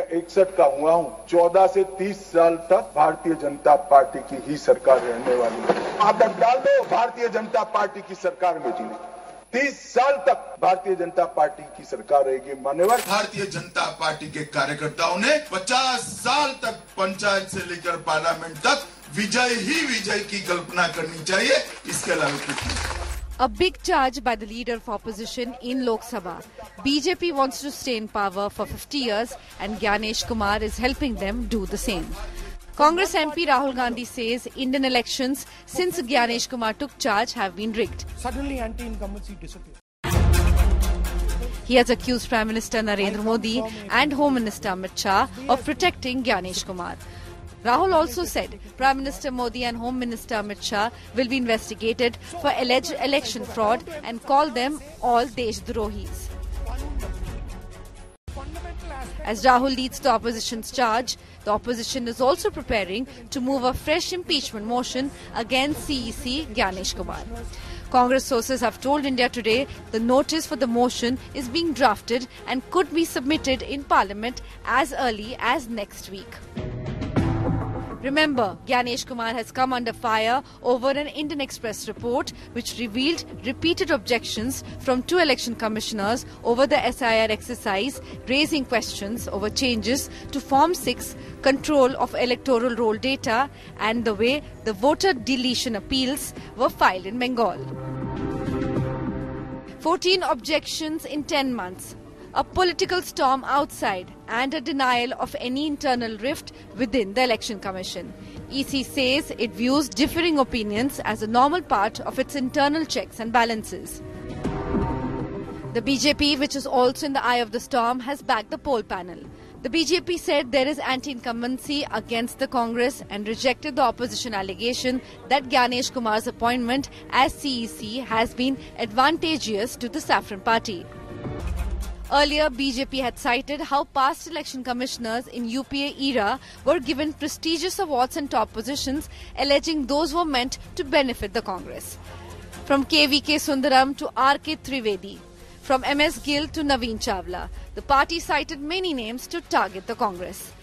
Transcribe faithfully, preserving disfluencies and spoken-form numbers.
इकसठ का हुआ हूँ। चौदह से तीस साल तक भारतीय जनता पार्टी की ही सरकार रहने वाली है। आप डाल दो भारतीय जनता पार्टी की सरकार में जी तीस साल तक भारतीय जनता पार्टी की सरकार रहेगी। मान्यवर भारतीय जनता पार्टी के कार्यकर्ताओं ने पचास साल तक पंचायत से लेकर पार्लियामेंट तक विजय ही विजय की कल्पना करनी चाहिए, इसके अलावा कुछ नहीं। A big charge by the leader of opposition in Lok Sabha. B J P wants to stay in power for fifty years and Gyanesh Kumar is helping them do the same. Congress M P Rahul Gandhi says Indian elections since Gyanesh Kumar took charge have been rigged. Suddenly anti-incumbency disappeared. He has accused Prime Minister Narendra Modi and Home Minister Amit Shah of protecting Gyanesh Kumar. Rahul also said Prime Minister Modi and Home Minister Amit Shah will be investigated for alleged election fraud and called them all Deshdrohis. As Rahul leads the opposition's charge, the opposition is also preparing to move a fresh impeachment motion against C E C Gyanesh Kumar. Congress sources have told India Today the notice for the motion is being drafted and could be submitted in Parliament as early as next week. Remember, Gyanesh Kumar has come under fire over an Indian Express report which revealed repeated objections from two election commissioners over the S I R exercise, raising questions over changes to Form six, control of electoral roll data, and the way the voter deletion appeals were filed in Bengal. fourteen objections in ten months. A political storm outside and a denial of any internal rift within the Election Commission. E C says it views differing opinions as a normal part of its internal checks and balances. The B J P, which is also in the eye of the storm, has backed the poll panel. The B J P said there is anti-incumbency against the Congress and rejected the opposition allegation that Gyanesh Kumar's appointment as C E C has been advantageous to the Saffron Party. Earlier, B J P had cited how past election commissioners in U P A era were given prestigious awards and top positions, alleging those were meant to benefit the Congress. From K V K Sundaram to R K Trivedi, from M S Gill to Naveen Chawla, the party cited many names to target the Congress.